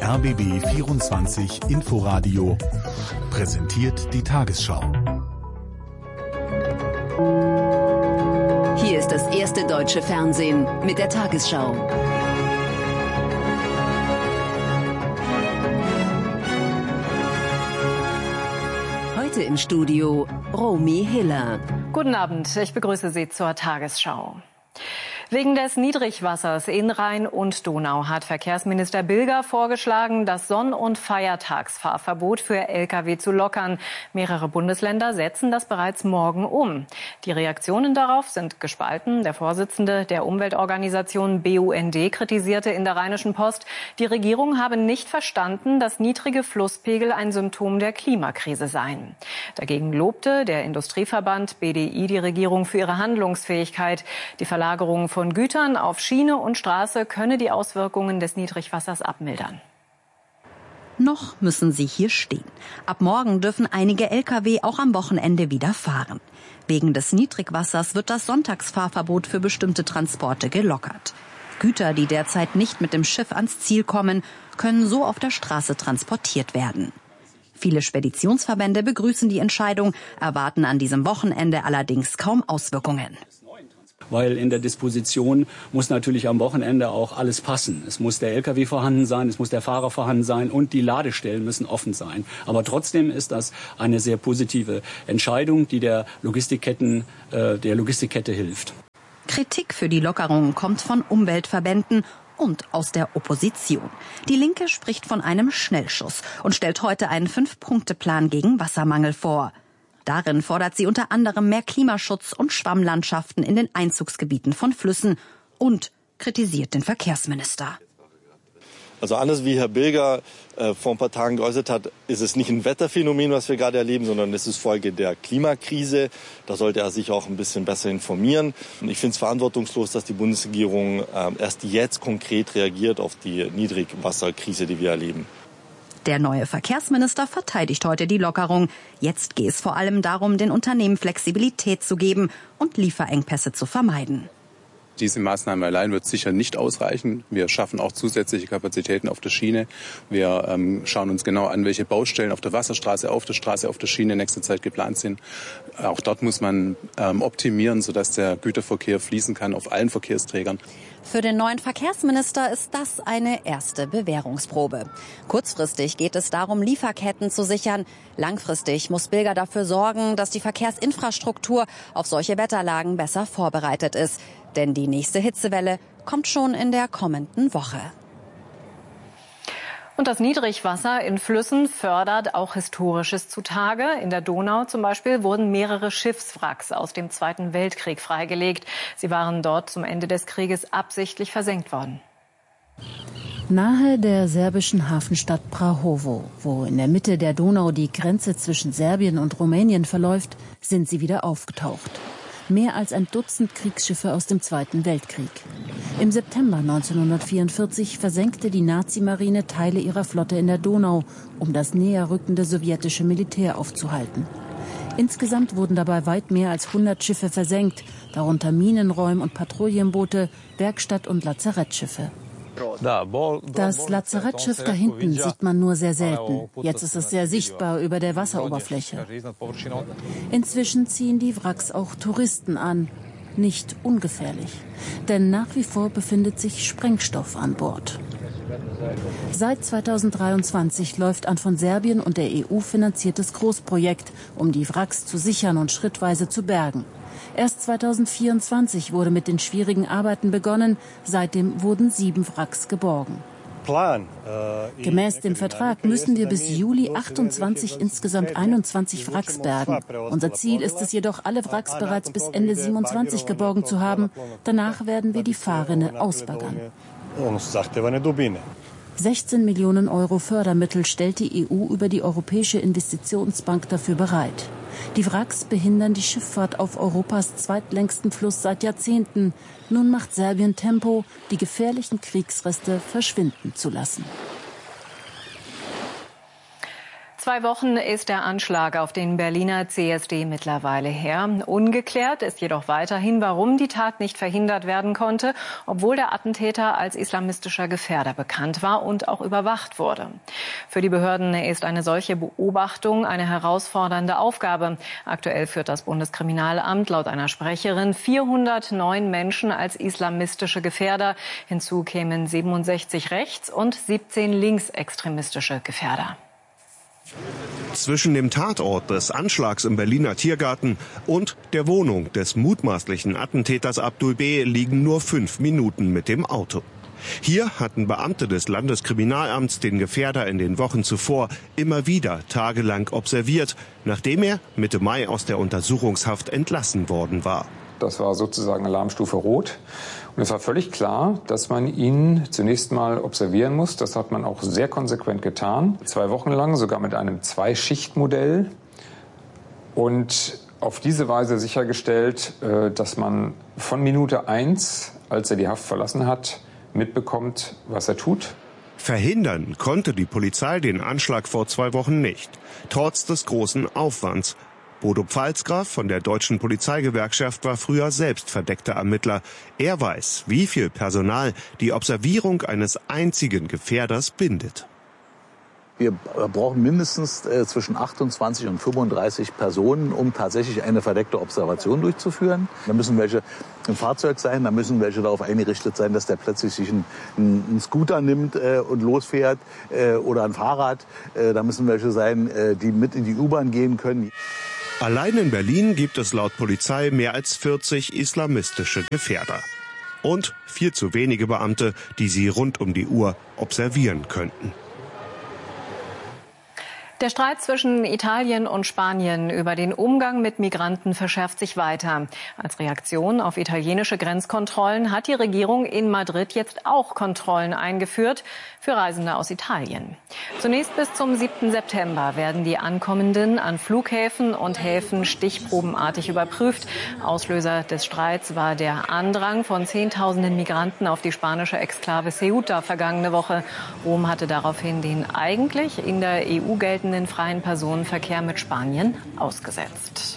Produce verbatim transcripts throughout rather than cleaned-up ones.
R B B vierundzwanzig Inforadio präsentiert die Tagesschau. Hier ist das erste deutsche Fernsehen mit der Tagesschau. Heute im Studio Romy Hiller. Guten Abend, ich begrüße Sie zur Tagesschau. Wegen des Niedrigwassers in Rhein und Donau hat Verkehrsminister Bilger vorgeschlagen, das Sonn- und Feiertagsfahrverbot für L K W zu lockern. Mehrere Bundesländer setzen das bereits morgen um. Die Reaktionen darauf sind gespalten. Der Vorsitzende der Umweltorganisation B U N D kritisierte in der Rheinischen Post, die Regierung habe nicht verstanden, dass niedrige Flusspegel ein Symptom der Klimakrise seien. Dagegen lobte der Industrieverband B D I die Regierung für ihre Handlungsfähigkeit. Die Verlagerung von Gütern auf Schiene und Straße könne die Auswirkungen des Niedrigwassers abmildern. Noch müssen sie hier stehen. Ab morgen dürfen einige L K W auch am Wochenende wieder fahren. Wegen des Niedrigwassers wird das Sonntagsfahrverbot für bestimmte Transporte gelockert. Güter, die derzeit nicht mit dem Schiff ans Ziel kommen, können so auf der Straße transportiert werden. Viele Speditionsverbände begrüßen die Entscheidung, erwarten an diesem Wochenende allerdings kaum Auswirkungen. Weil in der Disposition muss natürlich am Wochenende auch alles passen. Es muss der L K W vorhanden sein, es muss der Fahrer vorhanden sein und die Ladestellen müssen offen sein. Aber trotzdem ist das eine sehr positive Entscheidung, die der Logistikketten, äh, der Logistikkette hilft. Kritik für die Lockerung kommt von Umweltverbänden und aus der Opposition. Die Linke spricht von einem Schnellschuss und stellt heute einen Fünf-Punkte-Plan gegen Wassermangel vor. Darin fordert sie unter anderem mehr Klimaschutz und Schwammlandschaften in den Einzugsgebieten von Flüssen und kritisiert den Verkehrsminister. Also anders wie Herr Bilger äh, vor ein paar Tagen geäußert hat, ist es nicht ein Wetterphänomen, was wir gerade erleben, sondern es ist Folge der Klimakrise. Da sollte er sich auch ein bisschen besser informieren. Und ich finde es verantwortungslos, dass die Bundesregierung äh, erst jetzt konkret reagiert auf die Niedrigwasserkrise, die wir erleben. Der neue Verkehrsminister verteidigt heute die Lockerung. Jetzt geht es vor allem darum, den Unternehmen Flexibilität zu geben und Lieferengpässe zu vermeiden. Diese Maßnahme allein wird sicher nicht ausreichen. Wir schaffen auch zusätzliche Kapazitäten auf der Schiene. Wir ähm, schauen uns genau an, welche Baustellen auf der Wasserstraße, auf der Straße, auf der Schiene in nächster Zeit geplant sind. Auch dort muss man ähm, optimieren, sodass der Güterverkehr fließen kann auf allen Verkehrsträgern. Für den neuen Verkehrsminister ist das eine erste Bewährungsprobe. Kurzfristig geht es darum, Lieferketten zu sichern. Langfristig muss Bilger dafür sorgen, dass die Verkehrsinfrastruktur auf solche Wetterlagen besser vorbereitet ist. Denn die nächste Hitzewelle kommt schon in der kommenden Woche. Und das Niedrigwasser in Flüssen fördert auch Historisches zutage. In der Donau zum Beispiel wurden mehrere Schiffswracks aus dem Zweiten Weltkrieg freigelegt. Sie waren dort zum Ende des Krieges absichtlich versenkt worden. Nahe der serbischen Hafenstadt Prahovo, wo in der Mitte der Donau die Grenze zwischen Serbien und Rumänien verläuft, sind sie wieder aufgetaucht. Mehr als ein Dutzend Kriegsschiffe aus dem Zweiten Weltkrieg. Im September neunzehnhundertvierundvierzig versenkte die Nazimarine Teile ihrer Flotte in der Donau, um das näher rückende sowjetische Militär aufzuhalten. Insgesamt wurden dabei weit mehr als hundert Schiffe versenkt, darunter Minenräum- und Patrouillenboote, Werkstatt- und Lazarettschiffe. Das Lazarettschiff da hinten sieht man nur sehr selten. Jetzt ist es sehr sichtbar über der Wasseroberfläche. Inzwischen ziehen die Wracks auch Touristen an. Nicht ungefährlich, denn nach wie vor befindet sich Sprengstoff an Bord. Seit zweitausenddreiundzwanzig läuft ein von Serbien und der E U finanziertes Großprojekt, um die Wracks zu sichern und schrittweise zu bergen. Erst zweitausendvierundzwanzig wurde mit den schwierigen Arbeiten begonnen. Seitdem wurden sieben Wracks geborgen. Gemäß dem Vertrag müssen wir bis Juli achtundzwanzig insgesamt einundzwanzig Wracks bergen. Unser Ziel ist es jedoch, alle Wracks bereits bis Ende siebenundzwanzig geborgen zu haben. Danach werden wir die Fahrrinne ausbaggern. sechzehn Millionen Euro Fördermittel stellt die E U über die Europäische Investitionsbank dafür bereit. Die Wracks behindern die Schifffahrt auf Europas zweitlängsten Fluss seit Jahrzehnten. Nun macht Serbien Tempo, die gefährlichen Kriegsreste verschwinden zu lassen. Zwei Wochen ist der Anschlag auf den Berliner C S D mittlerweile her. Ungeklärt ist jedoch weiterhin, warum die Tat nicht verhindert werden konnte, obwohl der Attentäter als islamistischer Gefährder bekannt war und auch überwacht wurde. Für die Behörden ist eine solche Beobachtung eine herausfordernde Aufgabe. Aktuell führt das Bundeskriminalamt laut einer Sprecherin vierhundertneun Menschen als islamistische Gefährder. Hinzu kämen siebenundsechzig rechts- und siebzehn linksextremistische Gefährder. Zwischen dem Tatort des Anschlags im Berliner Tiergarten und der Wohnung des mutmaßlichen Attentäters Abdul B. liegen nur fünf Minuten mit dem Auto. Hier hatten Beamte des Landeskriminalamts den Gefährder in den Wochen zuvor immer wieder tagelang observiert, nachdem er Mitte Mai aus der Untersuchungshaft entlassen worden war. Das war sozusagen Alarmstufe Rot. Und es war völlig klar, dass man ihn zunächst mal observieren muss. Das hat man auch sehr konsequent getan. Zwei Wochen lang, sogar mit einem Zwei-Schicht-Modell. Und auf diese Weise sichergestellt, dass man von Minute eins, als er die Haft verlassen hat, mitbekommt, was er tut. Verhindern konnte die Polizei den Anschlag vor zwei Wochen nicht, trotz des großen Aufwands. Bodo Pfalzgraf von der Deutschen Polizeigewerkschaft war früher selbst verdeckter Ermittler. Er weiß, wie viel Personal die Observierung eines einzigen Gefährders bindet. Wir brauchen mindestens äh, zwischen achtundzwanzig und fünfunddreißig Personen, um tatsächlich eine verdeckte Observation durchzuführen. Da müssen welche im Fahrzeug sein, da müssen welche darauf eingerichtet sein, dass der plötzlich sich einen, einen Scooter nimmt äh, und losfährt äh, oder ein Fahrrad. Äh, da müssen welche sein, äh, die mit in die U-Bahn gehen können. Allein in Berlin gibt es laut Polizei mehr als vierzig islamistische Gefährder. Und viel zu wenige Beamte, die sie rund um die Uhr observieren könnten. Der Streit zwischen Italien und Spanien über den Umgang mit Migranten verschärft sich weiter. Als Reaktion auf italienische Grenzkontrollen hat die Regierung in Madrid jetzt auch Kontrollen eingeführt für Reisende aus Italien. Zunächst bis zum siebten September werden die Ankommenden an Flughäfen und Häfen stichprobenartig überprüft. Auslöser des Streits war der Andrang von Zehntausenden Migranten auf die spanische Exklave Ceuta vergangene Woche. Rom hatte daraufhin den eigentlich in der E U geltenden den freien Personenverkehr mit Spanien ausgesetzt.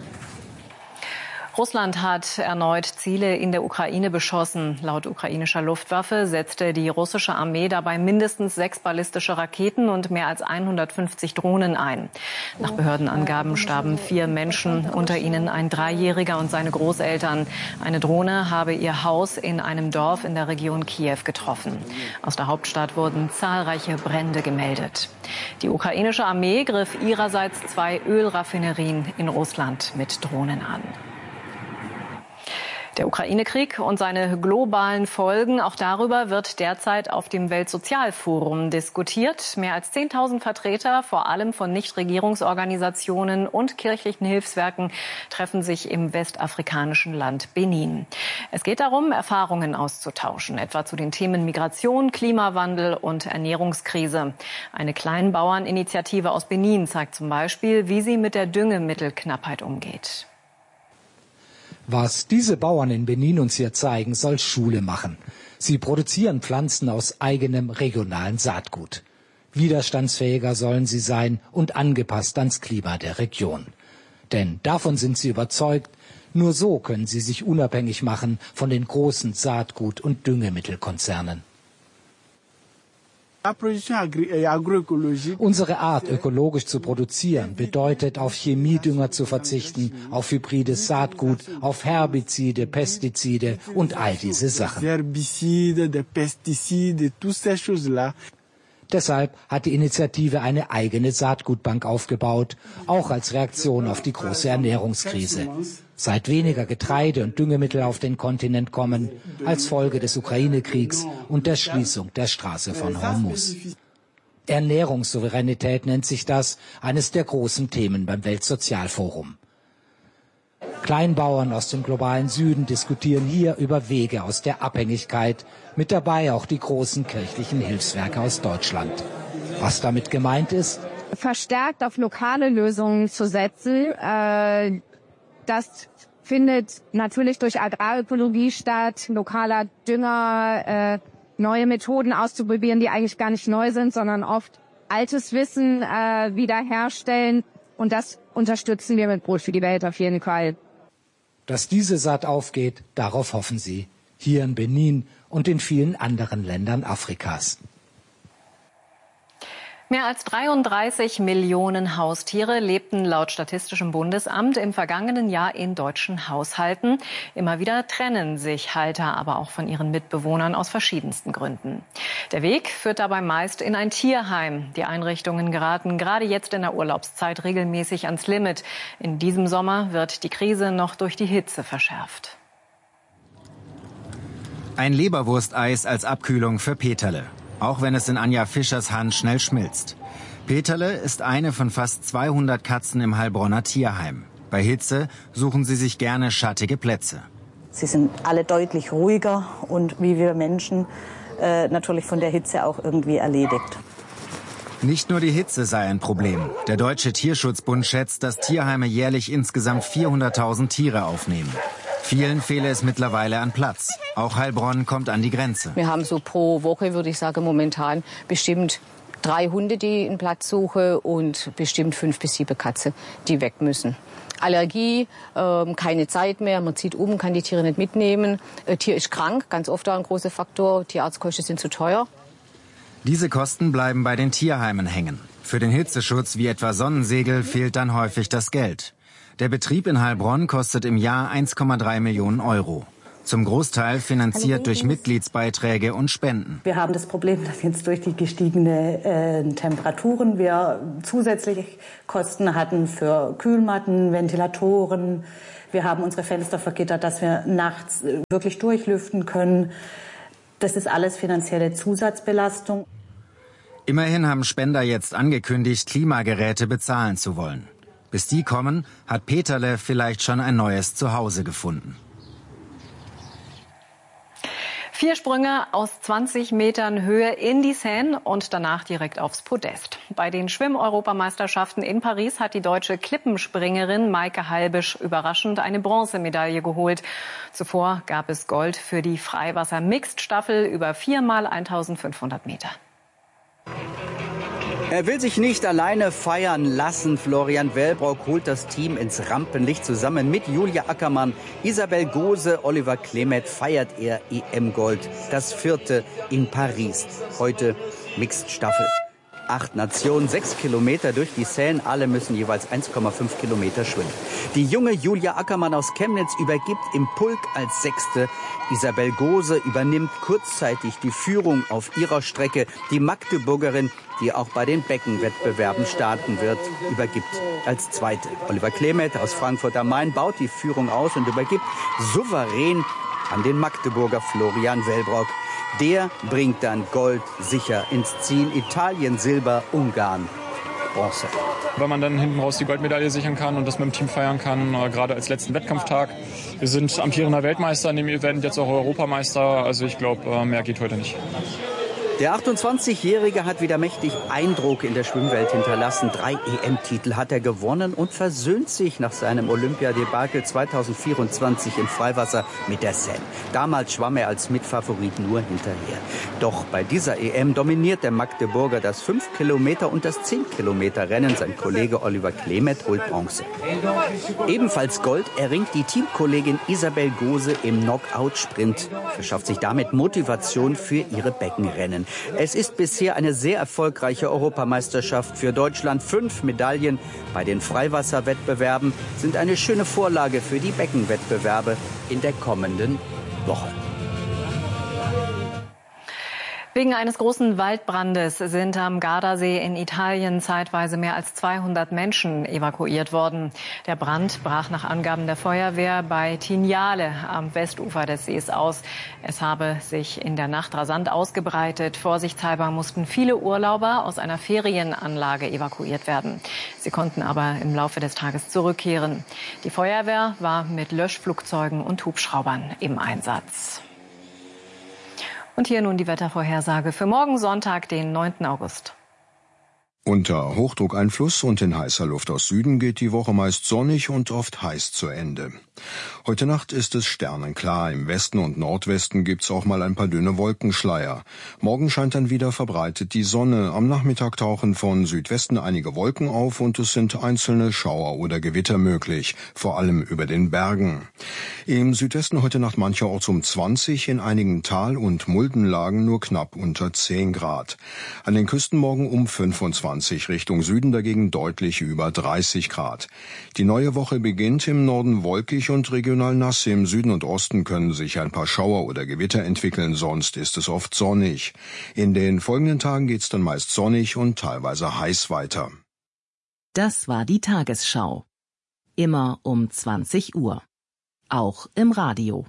Russland hat erneut Ziele in der Ukraine beschossen. Laut ukrainischer Luftwaffe setzte die russische Armee dabei mindestens sechs ballistische Raketen und mehr als hundertfünfzig Drohnen ein. Nach Behördenangaben starben vier Menschen, unter ihnen ein Dreijähriger und seine Großeltern. Eine Drohne habe ihr Haus in einem Dorf in der Region Kiew getroffen. Aus der Hauptstadt wurden zahlreiche Brände gemeldet. Die ukrainische Armee griff ihrerseits zwei Ölraffinerien in Russland mit Drohnen an. Der Ukraine-Krieg und seine globalen Folgen, auch darüber wird derzeit auf dem Weltsozialforum diskutiert. Mehr als zehntausend Vertreter, vor allem von Nichtregierungsorganisationen und kirchlichen Hilfswerken, treffen sich im westafrikanischen Land Benin. Es geht darum, Erfahrungen auszutauschen, etwa zu den Themen Migration, Klimawandel und Ernährungskrise. Eine Kleinbauerninitiative aus Benin zeigt zum Beispiel, wie sie mit der Düngemittelknappheit umgeht. Was diese Bauern in Benin uns hier zeigen, soll Schule machen. Sie produzieren Pflanzen aus eigenem regionalen Saatgut. Widerstandsfähiger sollen sie sein und angepasst ans Klima der Region. Denn davon sind sie überzeugt, nur so können sie sich unabhängig machen von den großen Saatgut- und Düngemittelkonzernen. Unsere Art, ökologisch zu produzieren, bedeutet, auf Chemiedünger zu verzichten, auf hybrides Saatgut, auf Herbizide, Pestizide und all diese Sachen. Deshalb hat die Initiative eine eigene Saatgutbank aufgebaut, auch als Reaktion auf die große Ernährungskrise. Seit weniger Getreide und Düngemittel auf den Kontinent kommen, als Folge des Ukraine-Kriegs und der Schließung der Straße von Hormuz. Ernährungssouveränität nennt sich das, eines der großen Themen beim Weltsozialforum. Kleinbauern aus dem globalen Süden diskutieren hier über Wege aus der Abhängigkeit, mit dabei auch die großen kirchlichen Hilfswerke aus Deutschland. Was damit gemeint ist? Verstärkt auf lokale Lösungen zu setzen. Äh, das findet natürlich durch Agrarökologie statt, lokaler Dünger, äh, neue Methoden auszuprobieren, die eigentlich gar nicht neu sind, sondern oft altes Wissen äh, wiederherstellen. Und das unterstützen wir mit Brot für die Welt auf jeden Fall. Dass diese Saat aufgeht, darauf hoffen sie. Hier in Benin und in vielen anderen Ländern Afrikas. Mehr als dreiunddreißig Millionen Haustiere lebten laut Statistischem Bundesamt im vergangenen Jahr in deutschen Haushalten. Immer wieder trennen sich Halter aber auch von ihren Mitbewohnern aus verschiedensten Gründen. Der Weg führt dabei meist in ein Tierheim. Die Einrichtungen geraten gerade jetzt in der Urlaubszeit regelmäßig ans Limit. In diesem Sommer wird die Krise noch durch die Hitze verschärft. Ein Leberwursteis als Abkühlung für Peterle. Auch wenn es in Anja Fischers Hand schnell schmilzt. Peterle ist eine von fast zweihundert Katzen im Heilbronner Tierheim. Bei Hitze suchen sie sich gerne schattige Plätze. Sie sind alle deutlich ruhiger und wie wir Menschen äh, natürlich von der Hitze auch irgendwie erledigt. Nicht nur die Hitze sei ein Problem. Der Deutsche Tierschutzbund schätzt, dass Tierheime jährlich insgesamt vierhunderttausend Tiere aufnehmen. Vielen fehle es mittlerweile an Platz. Auch Heilbronn kommt an die Grenze. Wir haben so pro Woche, würde ich sagen, momentan bestimmt drei Hunde, die einen Platz suchen und bestimmt fünf bis sieben Katzen, die weg müssen. Allergie, äh, keine Zeit mehr, man zieht um, kann die Tiere nicht mitnehmen. Äh, Tier ist krank, ganz oft auch ein großer Faktor. Tierarztkosten sind zu teuer. Diese Kosten bleiben bei den Tierheimen hängen. Für den Hitzeschutz wie etwa Sonnensegel fehlt dann häufig das Geld. Der Betrieb in Heilbronn kostet im Jahr eins Komma drei Millionen Euro. Zum Großteil finanziert durch Mitgliedsbeiträge und Spenden. Wir haben das Problem, dass jetzt durch die gestiegenen äh, Temperaturen wir zusätzliche Kosten hatten für Kühlmatten, Ventilatoren. Wir haben unsere Fenster vergittert, dass wir nachts wirklich durchlüften können. Das ist alles finanzielle Zusatzbelastung. Immerhin haben Spender jetzt angekündigt, Klimageräte bezahlen zu wollen. Bis die kommen, hat Peterle vielleicht schon ein neues Zuhause gefunden. Vier Sprünge aus zwanzig Metern Höhe in die Seine und danach direkt aufs Podest. Bei den Schwimm-Europameisterschaften in Paris hat die deutsche Klippenspringerin Maike Halbisch überraschend eine Bronzemedaille geholt. Zuvor gab es Gold für die Freiwasser-Mixed-Staffel über viermal eintausendfünfhundert Meter. Er will sich nicht alleine feiern lassen. Florian Wellbrock holt das Team ins Rampenlicht. Zusammen mit Julia Ackermann, Isabel Gose, Oliver Klemet feiert er E M-Gold. Das vierte in Paris. Heute Mixed-Staffel. Acht Nationen, sechs Kilometer durch die Seine. Alle müssen jeweils eins Komma fünf Kilometer schwimmen. Die junge Julia Ackermann aus Chemnitz übergibt im Pulk als Sechste. Isabel Gose übernimmt kurzzeitig die Führung auf ihrer Strecke. Die Magdeburgerin, die auch bei den Beckenwettbewerben starten wird, übergibt als Zweite. Oliver Klemet aus Frankfurt am Main baut die Führung aus und übergibt souverän an den Magdeburger Florian Wellbrock. Der bringt dann Gold sicher ins Ziel. Italien Silber, Ungarn Bronze. Weil man dann hinten raus die Goldmedaille sichern kann und das mit dem Team feiern kann, gerade als letzten Wettkampftag. Wir sind amtierender Weltmeister in dem Event, jetzt auch Europameister. Also ich glaube, mehr geht heute nicht. Der achtundzwanzigjährige hat wieder mächtig Eindruck in der Schwimmwelt hinterlassen. Drei E M-Titel hat er gewonnen und versöhnt sich nach seinem Olympiadebakel zweitausendvierundzwanzig im Freiwasser mit der Seine. Damals schwamm er als Mitfavorit nur hinterher. Doch bei dieser E M dominiert der Magdeburger das fünf Kilometer und das zehn Kilometer Rennen. Sein Kollege Oliver Klemet holt Bronze. Ebenfalls Gold erringt die Teamkollegin Isabel Gose im Knockout-Sprint. Verschafft sich damit Motivation für ihre Beckenrennen. Es ist bisher eine sehr erfolgreiche Europameisterschaft für Deutschland. Fünf Medaillen bei den Freiwasserwettbewerben sind eine schöne Vorlage für die Beckenwettbewerbe in der kommenden Woche. Wegen eines großen Waldbrandes sind am Gardasee in Italien zeitweise mehr als zweihundert Menschen evakuiert worden. Der Brand brach nach Angaben der Feuerwehr bei Tignale am Westufer des Sees aus. Es habe sich in der Nacht rasant ausgebreitet. Vorsichtshalber mussten viele Urlauber aus einer Ferienanlage evakuiert werden. Sie konnten aber im Laufe des Tages zurückkehren. Die Feuerwehr war mit Löschflugzeugen und Hubschraubern im Einsatz. Und hier nun die Wettervorhersage für morgen Sonntag, den neunten August. Unter Hochdruckeinfluss und in heißer Luft aus Süden geht die Woche meist sonnig und oft heiß zu Ende. Heute Nacht ist es sternenklar. Im Westen und Nordwesten gibt's auch mal ein paar dünne Wolkenschleier. Morgen scheint dann wieder verbreitet die Sonne. Am Nachmittag tauchen von Südwesten einige Wolken auf und es sind einzelne Schauer oder Gewitter möglich, vor allem über den Bergen. Im Südwesten heute Nacht mancherorts um zwanzig, in einigen Tal- und Muldenlagen nur knapp unter zehn Grad. An den Küsten morgen um fünfundzwanzig, Richtung Süden dagegen deutlich über dreißig Grad. Die neue Woche beginnt im Norden wolkig und regional nass. Im Süden und Osten können sich ein paar Schauer oder Gewitter entwickeln, sonst ist es oft sonnig. In den folgenden Tagen geht's dann meist sonnig und teilweise heiß weiter. Das war die Tagesschau. Immer um zwanzig Uhr. Auch im Radio.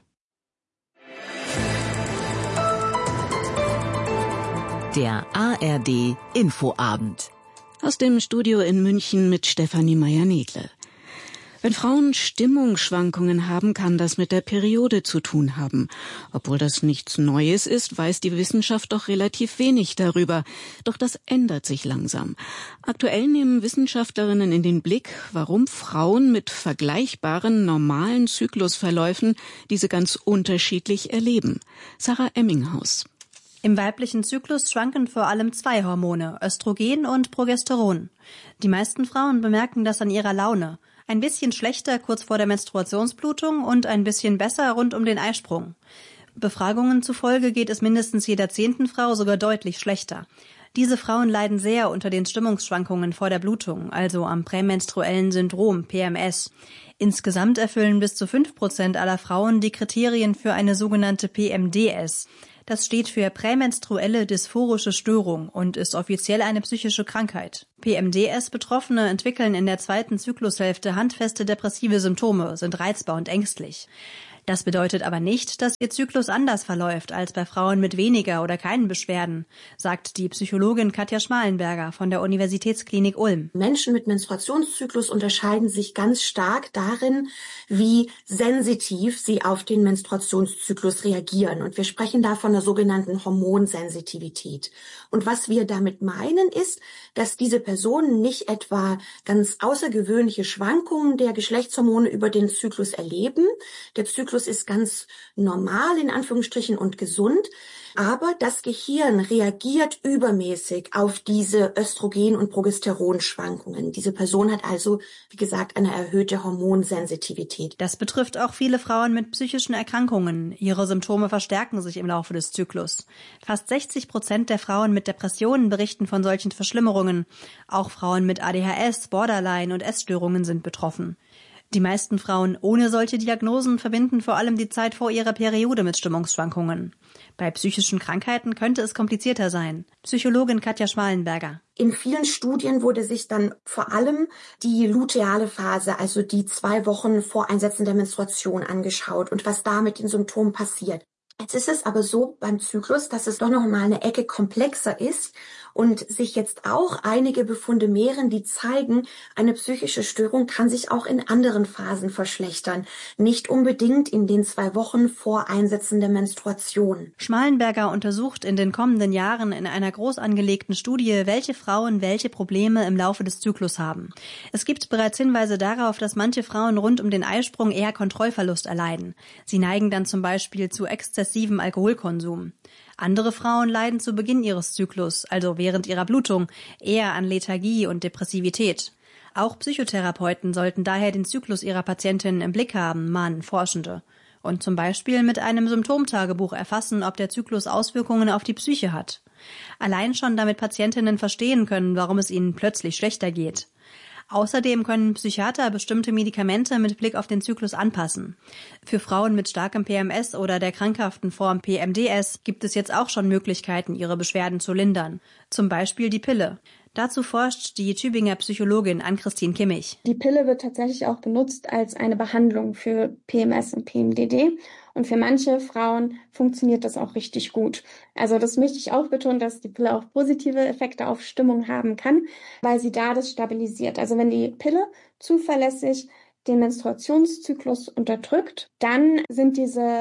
Der A R D Infoabend. Aus dem Studio in München mit Stefanie Meyer-Nedle. Wenn Frauen Stimmungsschwankungen haben, kann das mit der Periode zu tun haben. Obwohl das nichts Neues ist, weiß die Wissenschaft doch relativ wenig darüber. Doch das ändert sich langsam. Aktuell nehmen Wissenschaftlerinnen in den Blick, warum Frauen mit vergleichbaren normalen Zyklusverläufen diese ganz unterschiedlich erleben. Sarah Emminghaus. Im weiblichen Zyklus schwanken vor allem zwei Hormone, Östrogen und Progesteron. Die meisten Frauen bemerken das an ihrer Laune. Ein bisschen schlechter kurz vor der Menstruationsblutung und ein bisschen besser rund um den Eisprung. Befragungen zufolge geht es mindestens jeder zehnten Frau sogar deutlich schlechter. Diese Frauen leiden sehr unter den Stimmungsschwankungen vor der Blutung, also am prämenstruellen Syndrom, P M S. Insgesamt erfüllen bis zu fünf Prozent aller Frauen die Kriterien für eine sogenannte P M D S. Das steht für prämenstruelle dysphorische Störung und ist offiziell eine psychische Krankheit. P M D S-Betroffene entwickeln in der zweiten Zyklushälfte handfeste depressive Symptome, sind reizbar und ängstlich. Das bedeutet aber nicht, dass ihr Zyklus anders verläuft als bei Frauen mit weniger oder keinen Beschwerden, sagt die Psychologin Katja Schmalenberger von der Universitätsklinik Ulm. Menschen mit Menstruationszyklus unterscheiden sich ganz stark darin, wie sensitiv sie auf den Menstruationszyklus reagieren. Und wir sprechen da von der sogenannten Hormonsensitivität. Und was wir damit meinen, ist, dass diese Personen nicht etwa ganz außergewöhnliche Schwankungen der Geschlechtshormone über den Zyklus erleben. Der Zyklus ist ganz normal in Anführungsstrichen und gesund, aber das Gehirn reagiert übermäßig auf diese Östrogen- und Progesteronschwankungen. Diese Person hat also, wie gesagt, eine erhöhte Hormonsensitivität. Das betrifft auch viele Frauen mit psychischen Erkrankungen. Ihre Symptome verstärken sich im Laufe des Zyklus. Fast sechzig Prozent der Frauen mit Depressionen berichten von solchen Verschlimmerungen. Auch Frauen mit A D H S, Borderline und Essstörungen sind betroffen. Die meisten Frauen ohne solche Diagnosen verbinden vor allem die Zeit vor ihrer Periode mit Stimmungsschwankungen. Bei psychischen Krankheiten könnte es komplizierter sein. Psychologin Katja Schmalenberger. In vielen Studien wurde sich dann vor allem die luteale Phase, also die zwei Wochen vor Einsetzen der Menstruation angeschaut und was da mit den Symptomen passiert. Jetzt ist es aber so beim Zyklus, dass es doch noch mal eine Ecke komplexer ist und sich jetzt auch einige Befunde mehren, die zeigen, eine psychische Störung kann sich auch in anderen Phasen verschlechtern, nicht unbedingt in den zwei Wochen vor Einsetzen der Menstruation. Schmalenberger untersucht in den kommenden Jahren in einer groß angelegten Studie, welche Frauen welche Probleme im Laufe des Zyklus haben. Es gibt bereits Hinweise darauf, dass manche Frauen rund um den Eisprung eher Kontrollverlust erleiden. Sie neigen dann zum Beispiel zu exzessivem Alkoholkonsum. Andere Frauen leiden zu Beginn ihres Zyklus, also während ihrer Blutung, eher an Lethargie und Depressivität. Auch Psychotherapeuten sollten daher den Zyklus ihrer Patientinnen im Blick haben, mahnen Forschende. Und zum Beispiel mit einem Symptomtagebuch erfassen, ob der Zyklus Auswirkungen auf die Psyche hat. Allein schon damit Patientinnen verstehen können, warum es ihnen plötzlich schlechter geht. Außerdem können Psychiater bestimmte Medikamente mit Blick auf den Zyklus anpassen. Für Frauen mit starkem P M S oder der krankhaften Form P M D S gibt es jetzt auch schon Möglichkeiten, ihre Beschwerden zu lindern. Zum Beispiel die Pille. Dazu forscht die Tübinger Psychologin Ann-Christine Kimmich. Die Pille wird tatsächlich auch benutzt als eine Behandlung für P M S und P M D D. Und für manche Frauen funktioniert das auch richtig gut. Also das möchte ich auch betonen, dass die Pille auch positive Effekte auf Stimmung haben kann, weil sie da das stabilisiert. Also wenn die Pille zuverlässig den Menstruationszyklus unterdrückt, dann sind diese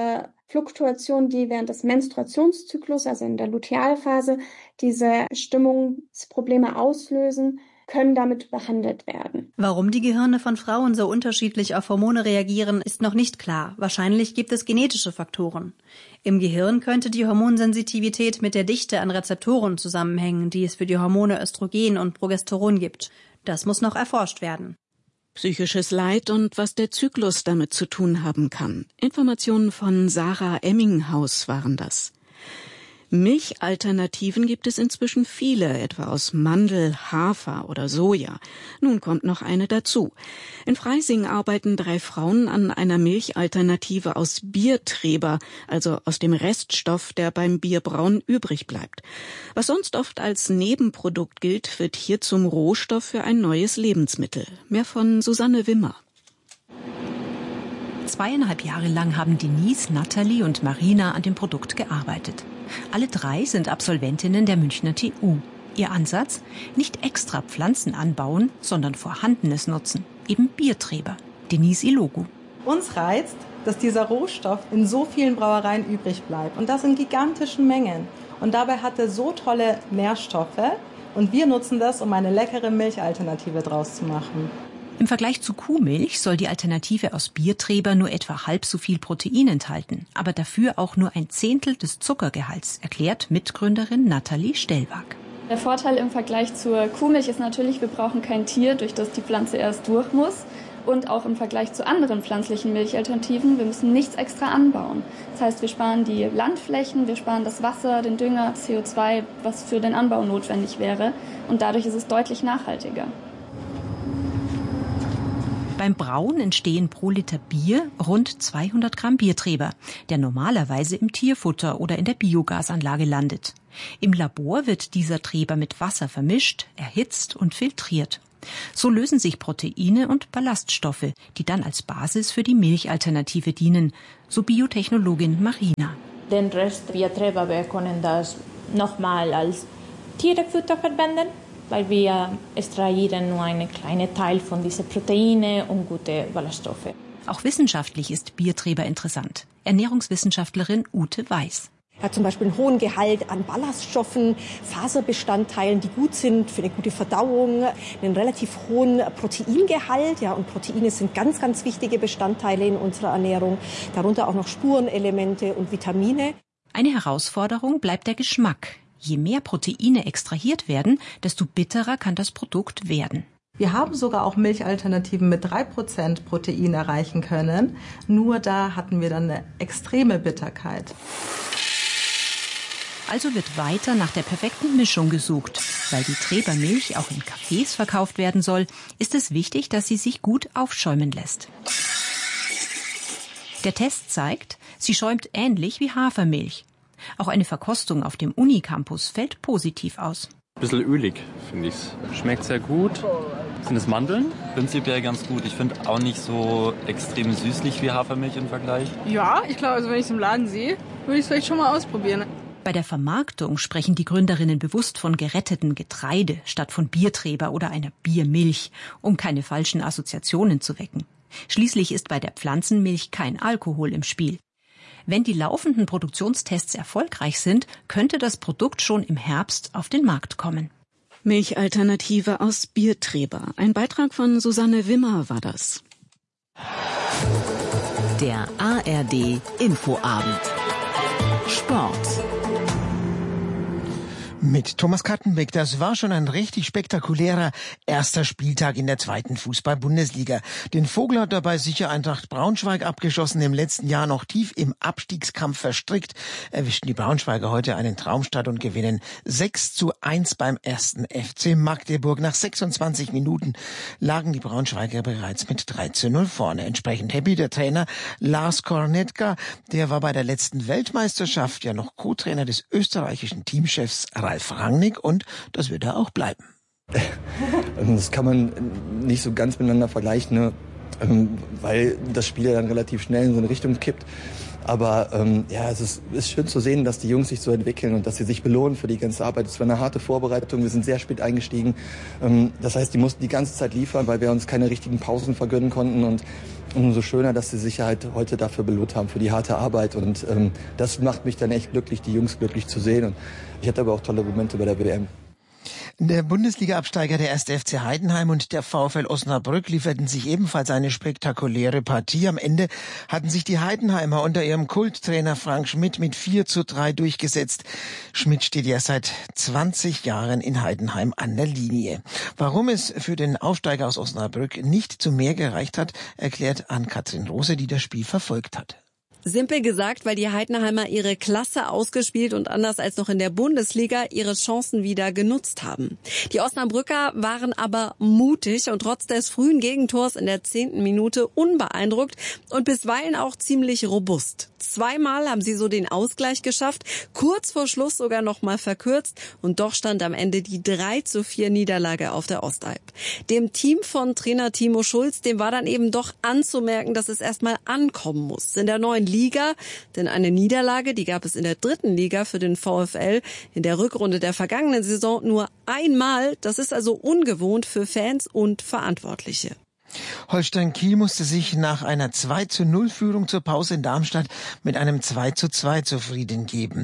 Fluktuationen, die während des Menstruationszyklus, also in der Lutealphase, diese Stimmungsprobleme auslösen, können damit behandelt werden. Warum die Gehirne von Frauen so unterschiedlich auf Hormone reagieren, ist noch nicht klar. Wahrscheinlich gibt es genetische Faktoren. Im Gehirn könnte die Hormonsensitivität mit der Dichte an Rezeptoren zusammenhängen, die es für die Hormone Östrogen und Progesteron gibt. Das muss noch erforscht werden. Psychisches Leid und was der Zyklus damit zu tun haben kann. Informationen von Sarah Emminghaus waren das. Milchalternativen gibt es inzwischen viele, etwa aus Mandel, Hafer oder Soja. Nun kommt noch eine dazu. In Freising arbeiten drei Frauen an einer Milchalternative aus Biertreber, also aus dem Reststoff, der beim Bierbrauen übrig bleibt. Was sonst oft als Nebenprodukt gilt, wird hier zum Rohstoff für ein neues Lebensmittel. Mehr von Susanne Wimmer. Zweieinhalb Jahre lang haben Denise, Nathalie und Marina an dem Produkt gearbeitet. Alle drei sind Absolventinnen der Münchner T U. Ihr Ansatz? Nicht extra Pflanzen anbauen, sondern Vorhandenes nutzen. Eben Biertreber. Denise Ilogu. Uns reizt, dass dieser Rohstoff in so vielen Brauereien übrig bleibt. Und das in gigantischen Mengen. Und dabei hat er so tolle Nährstoffe. Und wir nutzen das, um eine leckere Milchalternative draus zu machen. Im Vergleich zu Kuhmilch soll die Alternative aus Biertreber nur etwa halb so viel Protein enthalten, aber dafür auch nur ein Zehntel des Zuckergehalts, erklärt Mitgründerin Nathalie Stellwag. Der Vorteil im Vergleich zur Kuhmilch ist natürlich, wir brauchen kein Tier, durch das die Pflanze erst durch muss. Und auch im Vergleich zu anderen pflanzlichen Milchalternativen, wir müssen nichts extra anbauen. Das heißt, wir sparen die Landflächen, wir sparen das Wasser, den Dünger, C O zwei, was für den Anbau notwendig wäre. Und dadurch ist es deutlich nachhaltiger. Beim Brauen entstehen pro Liter Bier rund zweihundert Gramm Biertreber, der normalerweise im Tierfutter oder in der Biogasanlage landet. Im Labor wird dieser Treber mit Wasser vermischt, erhitzt und filtriert. So lösen sich Proteine und Ballaststoffe, die dann als Basis für die Milchalternative dienen, so Biotechnologin Marina. Den Rest Biertreber, wir können das nochmal als Tierfutter verwenden, weil wir extrahieren nur einen kleinen Teil von diesen Proteine und gute Ballaststoffe. Auch wissenschaftlich ist Biertreber interessant. Ernährungswissenschaftlerin Ute Weiß. Er hat zum Beispiel einen hohen Gehalt an Ballaststoffen, Faserbestandteilen, die gut sind für eine gute Verdauung, einen relativ hohen Proteingehalt. Ja, und Proteine sind ganz, ganz wichtige Bestandteile in unserer Ernährung. Darunter auch noch Spurenelemente und Vitamine. Eine Herausforderung bleibt der Geschmack. Je mehr Proteine extrahiert werden, desto bitterer kann das Produkt werden. Wir haben sogar auch Milchalternativen mit drei Prozent Protein erreichen können. Nur da hatten wir dann eine extreme Bitterkeit. Also wird weiter nach der perfekten Mischung gesucht. Weil die Trebermilch auch in Cafés verkauft werden soll, ist es wichtig, dass sie sich gut aufschäumen lässt. Der Test zeigt, sie schäumt ähnlich wie Hafermilch. Auch eine Verkostung auf dem Unicampus fällt positiv aus. Ein bisschen ölig, finde ich. Schmeckt sehr gut. Sind es Mandeln? Prinzipiell ganz gut. Ich finde auch nicht so extrem süßlich wie Hafermilch im Vergleich. Ja, ich glaube, also wenn ich es im Laden sehe, würde ich es vielleicht schon mal ausprobieren. Bei der Vermarktung sprechen die Gründerinnen bewusst von geretteten Getreide statt von Biertreber oder einer Biermilch, um keine falschen Assoziationen zu wecken. Schließlich ist bei der Pflanzenmilch kein Alkohol im Spiel. Wenn die laufenden Produktionstests erfolgreich sind, könnte das Produkt schon im Herbst auf den Markt kommen. Milchalternative aus Biertreber. Ein Beitrag von Susanne Wimmer war das. Der A R D Infoabend. Sport. Mit Thomas Kattenbeck, das war schon ein richtig spektakulärer erster Spieltag in der zweiten Fußball-Bundesliga. Den Vogel hat dabei sicher Eintracht Braunschweig abgeschossen, im letzten Jahr noch tief im Abstiegskampf verstrickt. Erwischten die Braunschweiger heute einen Traumstart und gewinnen sechs zu eins beim ersten F C Magdeburg. Nach sechsundzwanzig Minuten lagen die Braunschweiger bereits mit drei zu null vorne. Entsprechend happy der Trainer Lars Kornetka, der war bei der letzten Weltmeisterschaft ja noch Co-Trainer des österreichischen Teamchefs Ralf Rangnick, und das wird er auch bleiben. Das kann man nicht so ganz miteinander vergleichen, ne? Weil das Spiel ja dann relativ schnell in so eine Richtung kippt. Aber ähm, ja, es ist, ist schön zu sehen, dass die Jungs sich so entwickeln und dass sie sich belohnen für die ganze Arbeit. Es war eine harte Vorbereitung, wir sind sehr spät eingestiegen. Ähm, das heißt, die mussten die ganze Zeit liefern, weil wir uns keine richtigen Pausen vergönnen konnten. Und umso schöner, dass sie sich halt heute dafür belohnt haben, für die harte Arbeit. Und ähm, das macht mich dann echt glücklich, die Jungs glücklich zu sehen. Und ich hatte aber auch tolle Momente bei der W M. Der Bundesliga-Absteiger der erste F C Heidenheim und der VfL Osnabrück lieferten sich ebenfalls eine spektakuläre Partie. Am Ende hatten sich die Heidenheimer unter ihrem Kulttrainer Frank Schmidt mit vier zu drei durchgesetzt. Schmidt steht ja seit zwanzig Jahren in Heidenheim an der Linie. Warum es für den Aufsteiger aus Osnabrück nicht zu mehr gereicht hat, erklärt Ann-Kathrin Rose, die das Spiel verfolgt hat. Simpel gesagt, weil die Heidenheimer ihre Klasse ausgespielt und anders als noch in der Bundesliga ihre Chancen wieder genutzt haben. Die Osnabrücker waren aber mutig und trotz des frühen Gegentors in der zehnten Minute unbeeindruckt und bisweilen auch ziemlich robust. Zweimal haben sie so den Ausgleich geschafft, kurz vor Schluss sogar noch mal verkürzt und doch stand am Ende die drei zu vier Niederlage auf der Ostalb. Dem Team von Trainer Timo Schulz, dem war dann eben doch anzumerken, dass es erstmal ankommen muss in der neuen Liga, denn eine Niederlage, die gab es in der dritten Liga für den VfL in der Rückrunde der vergangenen Saison nur einmal. Das ist also ungewohnt für Fans und Verantwortliche. Holstein Kiel musste sich nach einer zwei zu null Führung zur Pause in Darmstadt mit einem zwei zu zwei zufrieden geben.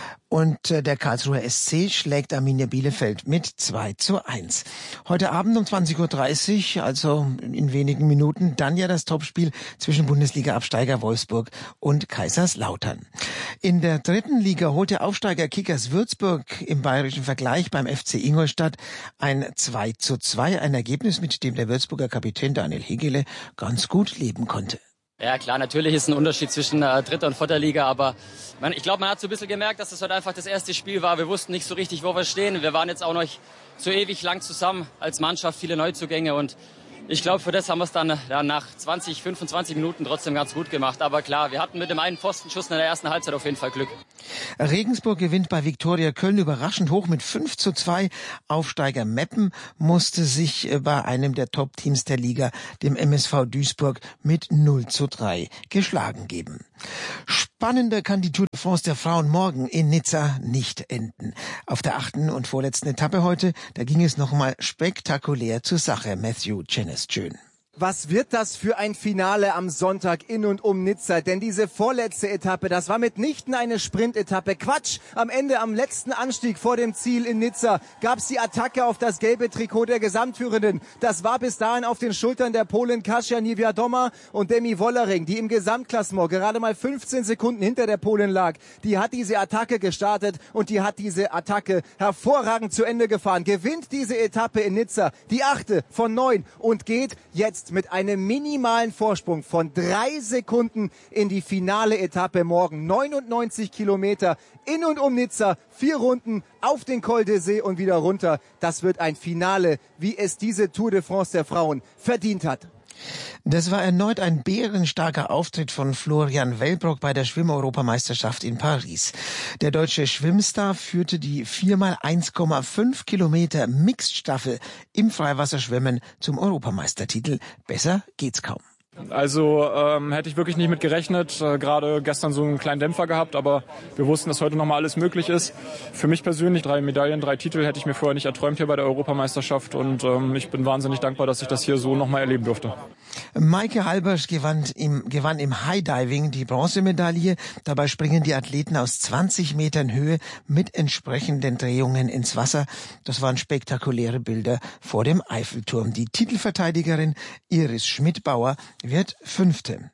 Und der Karlsruher S C schlägt Arminia Bielefeld mit zwei zu eins. Heute Abend um zwanzig Uhr dreißig, also in wenigen Minuten, dann ja das Topspiel zwischen Bundesliga-Absteiger Wolfsburg und Kaiserslautern. In der dritten Liga holt der Aufsteiger Kickers Würzburg im bayerischen Vergleich beim F C Ingolstadt ein zwei zu zwei, ein Ergebnis, mit dem der Würzburger Kapitän Daniel Hegele ganz gut leben konnte. Ja klar, natürlich ist ein Unterschied zwischen äh, dritter und vierter Liga, aber man, ich glaube, man hat so ein bisschen gemerkt, dass das heute einfach das erste Spiel war. Wir wussten nicht so richtig, wo wir stehen. Wir waren jetzt auch noch so ewig lang zusammen als Mannschaft, viele Neuzugänge und ich glaube, für das haben wir es dann, dann nach zwanzig, fünfundzwanzig Minuten trotzdem ganz gut gemacht. Aber klar, wir hatten mit dem einen Pfostenschuss in der ersten Halbzeit auf jeden Fall Glück. Regensburg gewinnt bei Viktoria Köln überraschend hoch mit fünf zu zwei. Aufsteiger Meppen musste sich bei einem der Top-Teams der Liga, dem M S V Duisburg, mit null zu drei geschlagen geben. Spannender kann die Tour de France der Frauen morgen in Nizza nicht enden. Auf der achten und vorletzten Etappe heute, da ging es nochmal spektakulär zur Sache. Matthew Chennis-Schön. Was wird das für ein Finale am Sonntag in und um Nizza? Denn diese vorletzte Etappe, das war mitnichten eine Sprintetappe. Quatsch! Am Ende, am letzten Anstieg vor dem Ziel in Nizza, gab's die Attacke auf das gelbe Trikot der Gesamtführenden. Das war bis dahin auf den Schultern der Polin Kasia Niewiadoma und Demi Wollering, die im Gesamtklassement gerade mal fünfzehn Sekunden hinter der Polin lag. Die hat diese Attacke gestartet und die hat diese Attacke hervorragend zu Ende gefahren. Gewinnt diese Etappe in Nizza, die achte von neun und geht jetzt mit einem minimalen Vorsprung von drei Sekunden in die finale Etappe morgen. neunundneunzig Kilometer in und um Nizza, vier Runden auf den Col d'Essai und wieder runter. Das wird ein Finale, wie es diese Tour de France der Frauen verdient hat. Das war erneut ein bärenstarker Auftritt von Florian Wellbrock bei der Schwimm-Europameisterschaft in Paris. Der deutsche Schwimmstar führte die vier mal eins Komma fünf Kilometer Mixed-Staffel im Freiwasserschwimmen zum Europameistertitel. Besser geht's kaum. Also ähm, hätte ich wirklich nicht mit gerechnet. Äh, gerade gestern so einen kleinen Dämpfer gehabt, aber wir wussten, dass heute nochmal alles möglich ist. Für mich persönlich drei Medaillen, drei Titel hätte ich mir vorher nicht erträumt hier bei der Europameisterschaft und ähm, ich bin wahnsinnig dankbar, dass ich das hier so nochmal erleben durfte. Maike Halbersch gewann im, gewann im High-Diving die Bronzemedaille. Dabei springen die Athleten aus zwanzig Metern Höhe mit entsprechenden Drehungen ins Wasser. Das waren spektakuläre Bilder vor dem Eiffelturm. Die Titelverteidigerin Iris Schmidbauer wird Fünfte.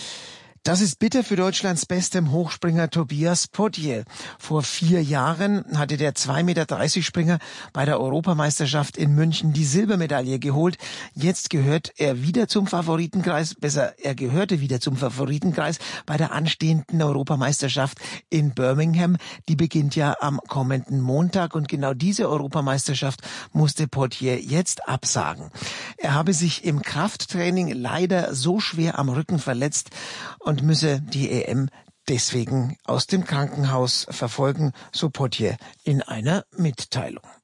Das ist bitter für Deutschlands bestem Hochspringer Tobias Potier. Vor vier Jahren hatte der zwei Meter dreißig Springer bei der Europameisterschaft in München die Silbermedaille geholt. Jetzt gehört er wieder zum Favoritenkreis, besser, er gehörte wieder zum Favoritenkreis bei der anstehenden Europameisterschaft in Birmingham. Die beginnt ja am kommenden Montag und genau diese Europameisterschaft musste Potier jetzt absagen. Er habe sich im Krafttraining leider so schwer am Rücken verletzt und müsse die E M deswegen aus dem Krankenhaus verfolgen, so Potier in einer Mitteilung.